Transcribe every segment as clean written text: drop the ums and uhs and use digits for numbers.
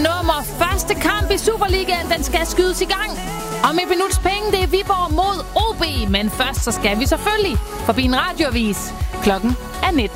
nummer. Første kamp i Superligaen, den skal skydes i gang. Om et minuts penge, det er Viborg mod OB. Men først så skal vi selvfølgelig forbi en radioavis. Klokken er 19.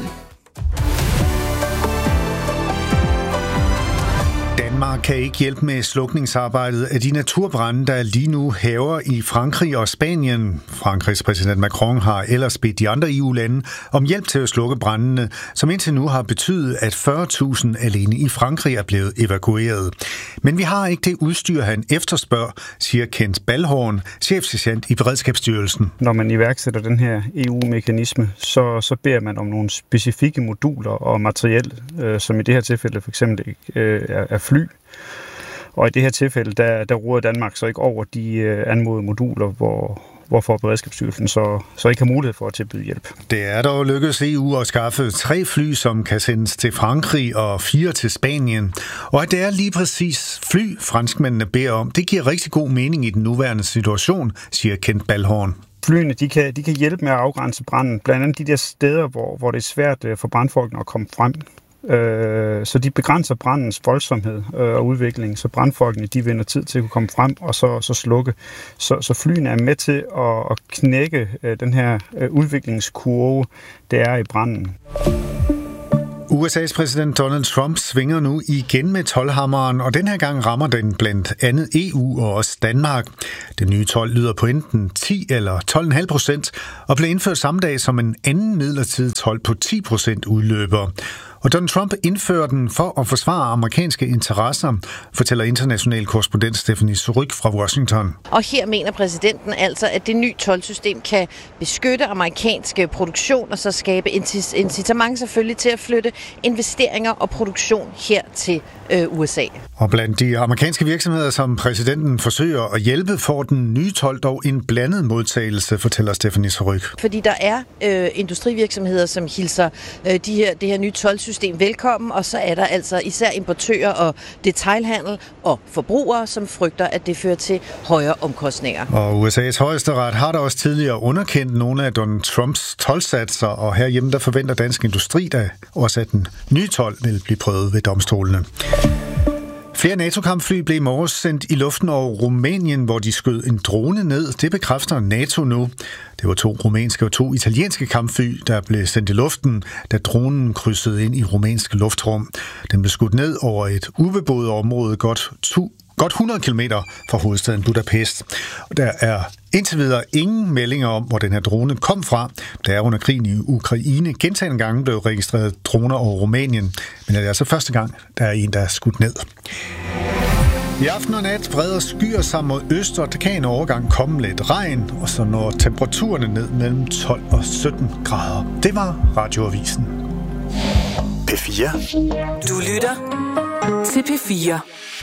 Danmark kan ikke hjælpe med slukningsarbejdet af de naturbrande, der lige nu hærger i Frankrig og Spanien. Frankrigs præsident Macron har ellers bedt de andre EU-lande om hjælp til at slukke brandene, som indtil nu har betydet, at 40.000 alene i Frankrig er blevet evakueret. Men vi har ikke det udstyr, han efterspørger, siger Kent Balhorn, chefsergent i Beredskabsstyrelsen. Når man iværksætter den her EU-mekanisme, så beder man om nogle specifikke moduler og materiel, som i det her tilfælde for eksempel er fly. Og i det her tilfælde, der råder Danmark så ikke over de anmodede moduler, hvorfor Beredskabsstyrelsen så ikke har mulighed for at tilbyde hjælp. Det er dog lykkedes EU at skaffe 3 fly, som kan sendes til Frankrig og 4 til Spanien. Og at det er lige præcis fly, franskmændene beder om, det giver rigtig god mening i den nuværende situation, siger Kent Balhorn. Flyene de kan hjælpe med at afgrænse branden, blandt andet de der steder, hvor det er svært for brandfolkene at komme frem. Så de begrænser brandens voldsomhed og udvikling, så brandfolkene de vinder tid til at kunne komme frem og så slukke. Så flyene er med til at knække den her udviklingskurve, der er i branden. USA's præsident Donald Trump svinger nu igen med toldhammeren, og den her gang rammer den blandt andet EU og også Danmark. Det nye told lyder på enten 10 eller 12,5% og blev indført samme dag som en anden midlertidig told på 10% udløber. Og Donald Trump indfører den for at forsvare amerikanske interesser, fortæller international korrespondent Stephanie Surrugue fra Washington. Og her mener præsidenten altså, at det nye toldsystem kan beskytte amerikanske produktion og så skabe incitament selvfølgelig til at flytte investeringer og produktion her til USA. Og blandt de amerikanske virksomheder, som præsidenten forsøger at hjælpe, får den nye told dog en blandet modtagelse, fortæller Stephanie Surrugue. Fordi der er industrivirksomheder, som hilser det her nye toldsystem velkommen, og så er der altså især importører og detailhandel og forbrugere, som frygter, at det fører til højere omkostninger. Og USA's højesteret har da også tidligere underkendt nogle af Donald Trumps toldsatser, og herhjemme der forventer Dansk Industri da også, at den nye told vil blive prøvet ved domstolene. Flere NATO-kampfly blev i morges sendt i luften over Rumænien, hvor de skød en drone ned. Det bekræfter NATO nu. Det var 2 rumænske og 2 italienske kampfly, der blev sendt i luften, da dronen krydsede ind i rumænsk luftrum. Den blev skudt ned over et ubeboet område godt 100 km fra hovedstaden Budapest. Og der er indtil videre ingen meldinger om, hvor den her drone kom fra. Der er under krigen i Ukraine gentagne gange blev registreret droner over Rumænien, men det er altså første gang, der er en, der er skudt ned. I aften og nat breder skyer sig mod øst, og der kan en overgang komme lidt regn, og så når temperaturerne ned mellem 12 og 17 grader. Det var Radioavisen. P4. Du lytter til P4.